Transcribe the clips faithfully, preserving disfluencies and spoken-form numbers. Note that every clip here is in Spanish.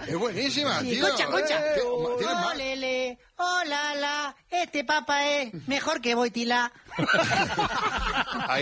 Es buenísima, Sí, tío. Concha, Concha. Eh, ¿tienes más? Olele, hola, la, este papa es mejor que Boitila. Hay,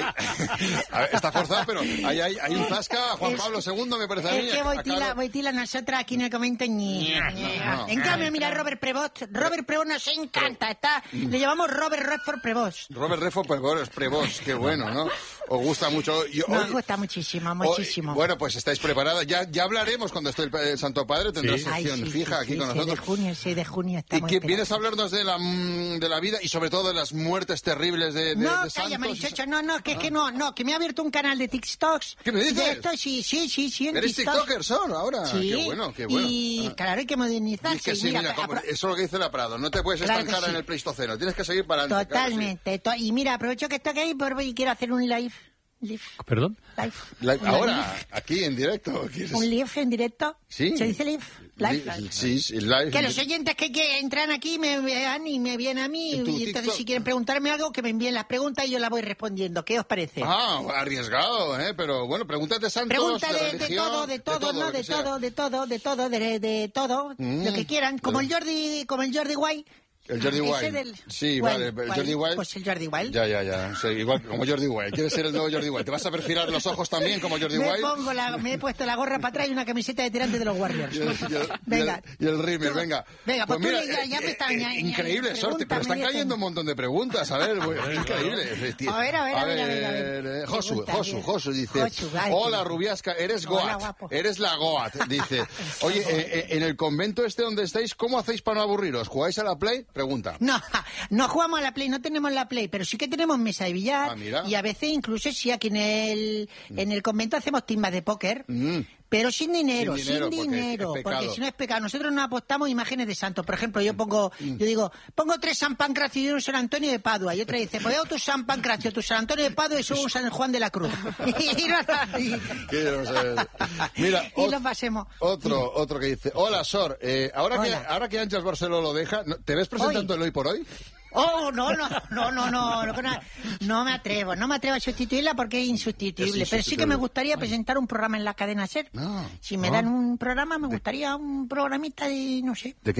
a ver, está forzado, pero hay, hay, hay un zasca a Juan Es- Pablo segundo, me parece a mí. Es que a Boitila, Carlos. Boitila nosotras aquí en el comento ñe, ñe. no. En cambio, mira Robert Prevost. Robert Prevost nos encanta. Está, le llamamos Robert Redford Prevost. Robert Redford, Prevost, Prevost, qué bueno, ¿no? Os gusta mucho. Y Nos hoy- gusta muchísimo, hoy- muchísimo. bueno, pues estáis preparadas. Ya, ya hablaremos cuando esté el, el Santo Padre, tendrá Sí. Ay, sección sí, fija sí, aquí sí, con seis nosotros. de junio, el seis de junio Y estamos que esperados. vienes a hablarnos de la, mm, de la vida y sobre todo de las muertes terribles de, de, No, de calla, santos. Marichocho, no, no, que es que no, no, que me ha abierto un canal de TikToks. ¿Qué me dices? De esto, sí, sí, sí, sí, en ¿Eres TikToks. tiktoker, Son, ahora? Sí. Qué bueno, qué bueno. Y Ah. claro, hay que modernizarse. Y que sí, mira, mira, como- apro- eso es lo que dice la Prado. No te puedes Claro que estancar sí. en el Pleistoceno. Tienes que seguir para adelante. claro que sí. Totalmente. to- y mira, aprovecho que estoy aquí por- y quiero hacer un live. Live. ¿Perdón? Live. La- Un ahora, live. aquí en directo. ¿quieres? Un live en directo. Sí. ¿Se dice live? Live. Li- Sí, sí, live. Que los oyentes que, que entran aquí me vean y me vienen a mí. En tu Y entonces, TikTok. si quieren preguntarme algo, que me envíen las preguntas y yo las voy respondiendo. ¿Qué os parece? Ah, arriesgado, ¿eh? Pero bueno, pregúntate santos, Pregunta de, de religión, todo, de todo, lo ¿no? que De sea. todo, de todo, de todo, de, de todo, Mm. lo que quieran. Como el Jordi, como el Jordi Wild. El Jordi Ese Wild. del- Sí, Wild, vale, el Wild. Jordi Wild. Pues el Jordi Wild. Ya, ya, ya. Sí, igual como Jordi Wild. ¿Quieres ser el nuevo Jordi Wild? ¿Te vas a perfilar los ojos también como Jordi me Wild? pongo la, me he puesto la gorra para atrás y una camiseta de tirante de los Warriors. Y el, y el- Venga. y el, y el Rimmer, venga. Venga, pues tú mira, le- ya- ya me está- ya- ya- increíble, Sorte, pero están pregúntame, cayendo un montón de preguntas. A ver, muy- increíble. A ver, a ver, a ver, a ver, a ver. eh, Josu, Pregunta, Josu, bien. Josu dice, Josu, vale. hola Rubiasca, eres Hola, Goat, guapo. eres la Goat, dice. Oye, eh, eh, en el convento este donde estáis, ¿cómo hacéis para no aburriros? ¿Jugáis a la Play? Pregunta. No, no jugamos a la Play, no tenemos la Play, pero sí que tenemos mesa de billar. Ah, mira. Y a veces incluso sí, aquí en el, en el convento hacemos timbas de póker. Mm. Pero sin dinero, Sin sin dinero, dinero, porque es porque, pecado. si no es pecado. Nosotros no apostamos imágenes de santos. Por ejemplo, yo pongo, Mm. yo digo, pongo tres San Pancracio y un San Antonio de Padua. Y otra dice, pues tu San Pancracio, tu San Antonio de Padua y eso un San Juan de la Cruz. y, no- y- ¿Qué vamos a ver? Mira, y ot- lo pasemos. otro, otro que dice, hola Sor, eh, ahora, que, Hola. ahora que Ángel Barceló lo deja, ¿no- ¿te ves presentando el Hoy por Hoy? Oh, no, no, no, no, no, no, no, no me atrevo, no me atrevo a sustituirla porque es insustituible, Es pero sí que insustituible. me gustaría presentar un programa en la cadena SER. No, Si me no. dan un programa, me gustaría un programita de, no sé. ¿De qué?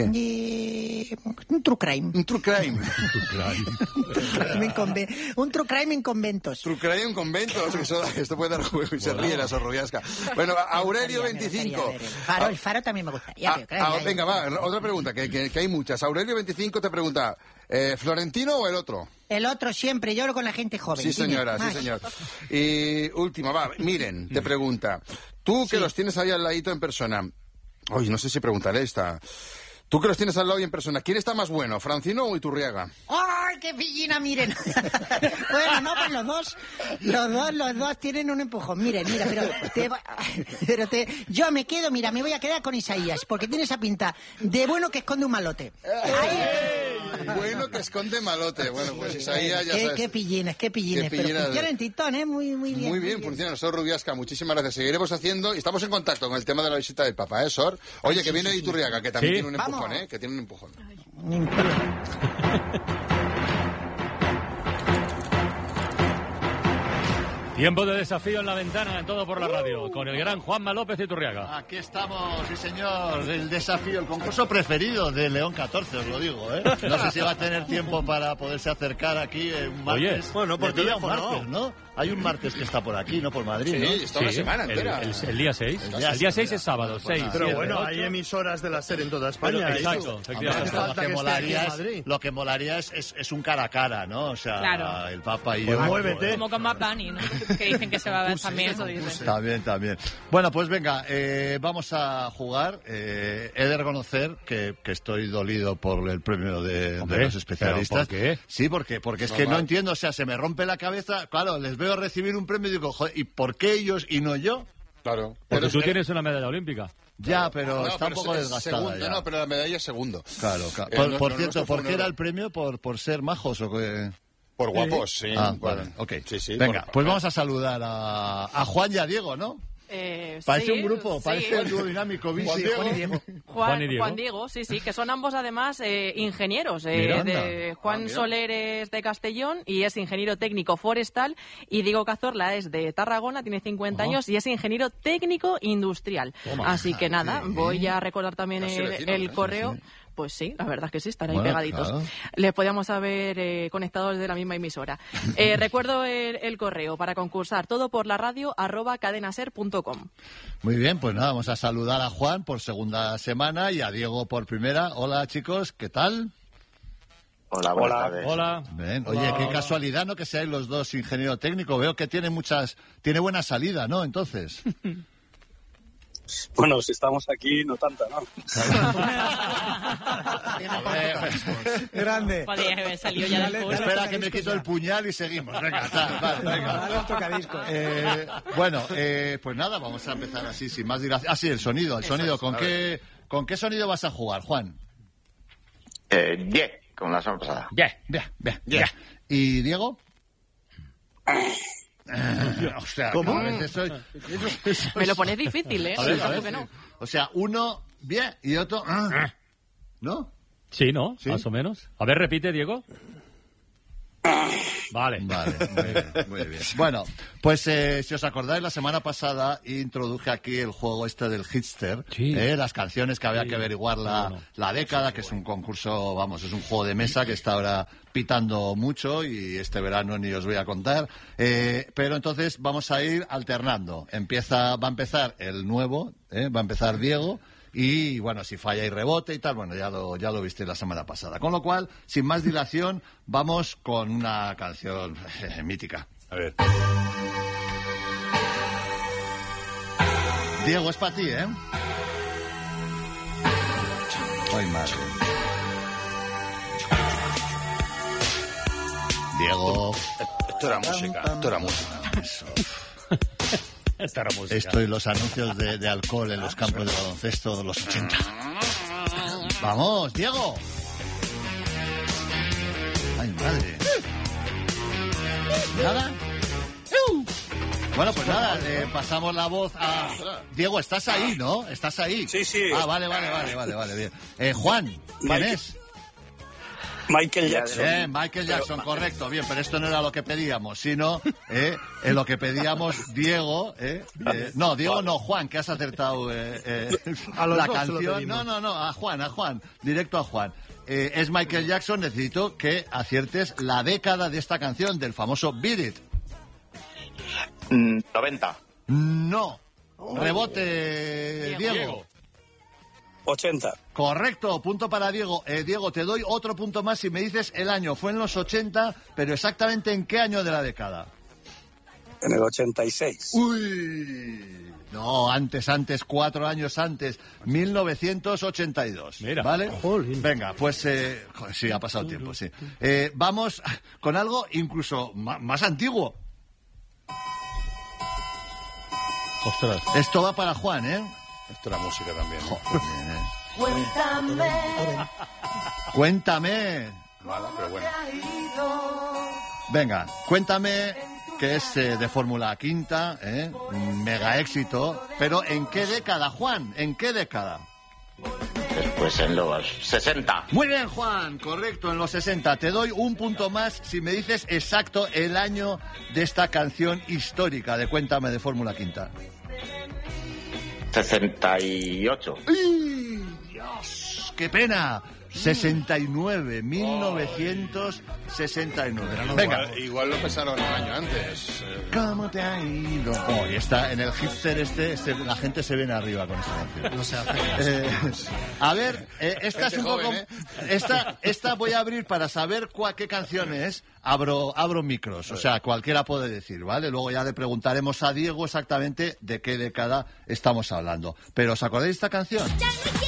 De un true crime. Un True Crime. Un true crime en, conve- un true crime en conventos. True Crime en conventos, que eso- esto puede dar juego y se ríe la Sorrubiasca. Bueno, Aurelio Me gustaría veinticinco. ver el faro, el faro también me gustaría. Ah, pero claro, ah, ya- venga, va, otra pregunta, que, que- que hay muchas. Aurelio veinticinco te pregunta, eh, ¿Florentino o el otro? El otro siempre, lloro con la gente joven. Sí, Dime, señora, sí, más. señor. Y última, va, Miren, te pregunta, tú que Sí. los tienes ahí al ladito en persona, oye, no sé si preguntaré esta, tú que los tienes al lado y en persona, ¿quién está más bueno, Francino o Iturriaga? ¡Ay, qué pillina, miren! Bueno, no, pues los dos, los dos, los dos tienen un empujón. Miren, mira, pero te, va- pero te, yo me quedo, mira, me voy a quedar con Isaías, porque tiene esa pinta de bueno que esconde un malote. Bueno, que esconde malote. Bueno, pues Isaías ya Qué, sabes. qué pillines, qué pillines. Qué Pero pillines. funciona en Titón, ¿eh? Muy, muy bien. Muy bien, funciona. Sor Rubiasca, muchísimas gracias. Seguiremos haciendo y estamos en contacto con el tema de la visita del Papa, ¿eh, Sor? Oye, que viene Iturriaga, que también Sí. tiene un Vamos. empujón, ¿eh? Que tiene un empujón. Tiempo de desafío en la ventana, en Todo por la Radio, con el gran Juanma López Iturriaga. Aquí estamos, sí señor, el desafío, el concurso preferido de León catorce, os lo digo, ¿eh? No sé si va a tener tiempo para poderse acercar aquí eh, un martes. Oye, bueno, por le pilla teléfono, un martes, ¿no? Hay un martes que está por aquí, ¿no? Por Madrid, Sí, ¿no? está una Sí, semana el, entera. el- el día seis. El El día día, seis, seis es sábado, pues seis. nada. Pero siete, bueno, ocho. hay emisoras de la SER en toda España. Pero- ¿eh? exacto, Hombre, efectivamente. falta lo que que esté molaría aquí en es, Madrid. lo que molaría es, es, es un cara a cara, ¿no? O sea, Claro. el Papa y Pues yo. muévete. Como con Map Bunny, ¿no? Que dicen que se va a ver también. Eso dicen. También, también. Bueno, pues venga, eh, vamos a jugar. Eh, he de reconocer que, que estoy dolido por el premio de, Hombre, de los especialistas. ¿pero por qué? Sí, porque, porque es que Normal. no entiendo, o sea, se me rompe la cabeza. Claro, les veo recibir un premio y digo, joder, ¿y por qué ellos y no yo? Claro. Porque tú es- tienes una medalla olímpica. Ya, pero No, está pero un poco es desgastada. segundo, ya. no, pero la medalla es segundo. Claro, claro. Eh, Por, no- por no, cierto, nuestro fue ¿por qué un era error. el premio? ¿Por, por ser majos o qué? Por guapos, sí. Ah, Bueno, vale, ok. Sí, sí. Venga, por- pues vamos a saludar a, a Juan y a Diego, ¿no? Eh, Parece sí, un grupo, sí. parece el dúo dinámico. Vichy, Juan Diego. Juan, Juan y Diego. Juan Diego, sí, sí, que son ambos además eh, ingenieros. eh, Mira, de anda. Juan Ah, mira. Soler es de Castellón y es ingeniero técnico forestal, y Diego Cazorla es de Tarragona, tiene cincuenta Ajá. años y es ingeniero técnico industrial. Toma. Así que nada, Qué voy bien. a recordar también Casi el, vecinos, el ¿eh? correo. Sí, sí. Pues sí, la verdad es que sí, están ahí Bueno, pegaditos. claro. Les podíamos haber eh, conectado desde la misma emisora. Eh, recuerdo el, el correo para concursar, todo por la radio arroba cadenaser punto com. Muy bien, pues nada, vamos a saludar a Juan por segunda semana y a Diego por primera. Hola, chicos, ¿qué tal? Hola, buenas tardes. Hola. Bien. Hola, Oye, qué hola. casualidad, ¿no? Que seáis los dos ingeniero técnico. Veo que tiene muchas, tiene buena salida, ¿no? Entonces. Bueno, si estamos aquí, no tanta, ¿no? Grande. Podría haber salido ya del Dale, curso. dale. Espera que me quito el puñal y seguimos. Venga, está, vale, venga. Dale al tocadiscos. Eh, bueno, eh, pues nada, vamos a empezar así, sin más dilación. Ah, sí, el sonido, el sonido. ¿Con qué, ¿Con qué sonido vas a jugar, Juan? Eh, diez, como la semana pasada. Bien. Bien, bien, bien. ¿Y Diego? O sea, ¿Cómo? a veces soy... Me lo pones difícil, ¿eh? A ver, a ver, ¿Cómo que no? O sea, uno bien y otro... ah. ¿No? Sí, ¿no? Sí. Más o menos. A ver, repite, Diego. Vale. Vale, muy bien, muy bien. Bueno, pues eh, si os acordáis, la semana pasada introduje aquí el juego este del Hitster, Sí. eh, las canciones que había Sí. que averiguar la, Bueno. la década, que es un concurso, vamos, es un juego de mesa que está ahora pitando mucho y este verano ni os voy a contar. Eh, pero entonces vamos a ir alternando. Empieza, va a empezar el nuevo, eh, va a empezar Diego. Y bueno, si falla y rebote y tal, bueno, ya lo, ya lo viste la semana pasada. Con lo cual, sin más dilación, vamos con una canción eh, mítica. A ver. Diego, es para ti, ¿eh? Ay, madre. Diego. Esto era música, esto era música. Eso. Esta era música. Esto y los anuncios de, de alcohol en los campos de baloncesto de los ochenta. ¡Vamos, Diego! ¡Ay, madre! ¿Nada? Bueno, pues nada, le pasamos la voz a... Diego, ¿estás ahí, no? ¿Estás ahí? Sí, sí. Ah, vale, vale, vale, vale, vale, bien. Eh, Juan, ¿quién Mike. es? Michael Jackson. Bien, Michael Jackson, correcto, bien, pero esto no era lo que pedíamos, sino eh, en lo que pedíamos Diego, eh, eh, no, Diego no, Juan, que has acertado eh, eh, A los la dos se lo canción, pedimos. no, no, no, a Juan, a Juan, directo a Juan. Eh, es Michael Jackson, necesito que aciertes la década de esta canción, del famoso Beat It. Mm, noventa. No, rebote, Diego. Diego. ochenta. Correcto, punto para Diego. Eh, Diego, te doy otro punto más si me dices el año. Fue en los ochenta, pero exactamente en qué año de la década. En el ochenta y seis. Uy, no, antes, antes, cuatro años antes, mil novecientos ochenta y dos. Mira. ¿Vale? Jolín. Venga, pues eh, joder, sí, ha pasado tiempo, sí. Eh, vamos con algo incluso ma- más antiguo. Ostras. Esto va para Juan, ¿eh? Esto era música también. ¿no? Joder, eh. Cuéntame. Mala, pero bueno. Venga, cuéntame, que es eh, de Fórmula Quinta, ¿eh? Un mega éxito. Pero ¿en qué década, Juan? ¿En qué década? Pues en los sesenta. Muy bien, Juan, correcto, en los sesenta. Te doy un punto más si me dices exacto el año de esta canción histórica de Cuéntame de Fórmula Quinta. sesenta y ocho. ¡Ay, Dios! ¡Qué pena! sesenta y nueve, mil novecientos sesenta y nueve. Venga. Igual, igual lo pensaron un año antes. eh. ¿Cómo te ha ido? Oh, y está en el hipster este, este, la gente se viene arriba con esta canción. No se hace. Eh, a ver, eh, esta es Gente un poco... joven, esta, esta voy a abrir para saber cuál, qué canción es. Abro, abro micros, o sea, cualquiera puede decir, ¿vale? Luego ya le preguntaremos a Diego exactamente de qué década estamos hablando. Pero ¿os acordáis de esta canción?